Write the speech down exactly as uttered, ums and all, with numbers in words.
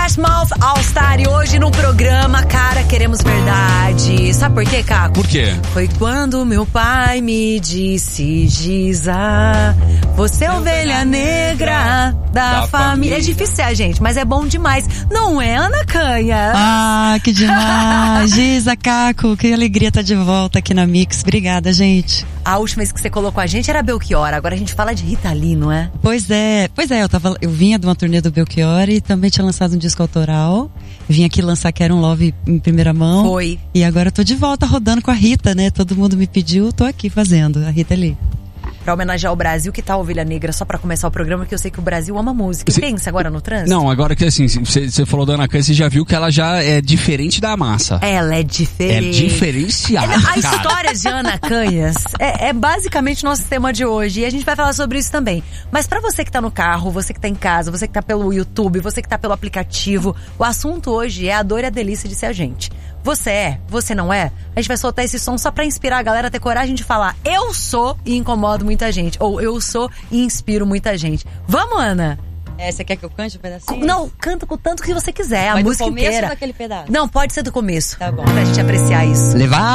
Smash Mouth All Star e hoje no programa, cara, queremos verdade. Sabe por quê, Caco? Por quê? Foi quando meu pai me disse, Giza, você é ovelha negra da, da família. família. É difícil ser a gente, mas é bom demais. Não é, Ana Canha? Ah, que demais. Giza, Caco, que alegria estar de volta aqui na Mix. Obrigada, gente. A última vez que você colocou a gente era Belchior, agora a gente fala de Rita Lee, não é? Pois é, pois é, eu, tava, eu vinha de uma turnê do Belchior e também tinha lançado um disco autoral. Vim aqui lançar Quero um Love em primeira mão. Foi. E agora eu tô de volta rodando com a Rita, né? Todo mundo me pediu, tô aqui fazendo, a Rita Lee. Pra homenagear o Brasil, que tá Ovelha Negra, só pra começar o programa, que eu sei que o Brasil ama música. Cê... Pensa agora no trânsito? Não, agora que assim, você falou da Ana Canha, você já viu que ela já é diferente da massa. Ela é diferente. É diferenciada. A cara. história de Ana Canhas é, é basicamente o nosso tema de hoje. E a gente vai falar sobre isso também. Mas pra você que tá no carro, você que tá em casa, você que tá pelo YouTube, você que tá pelo aplicativo, o assunto hoje é a dor e a delícia de ser a gente. Você é? Você não é? A gente vai soltar esse som só pra inspirar a galera a ter coragem de falar eu sou e incomodo muita gente. Ou eu sou e inspiro muita gente. Vamos, Ana? É, você quer que eu cante um pedacinho? Não, canta com o tanto que você quiser, a Mas música do começo inteira. ou daquele pedaço? Não, pode ser do começo. Tá bom. Pra gente apreciar isso. Levar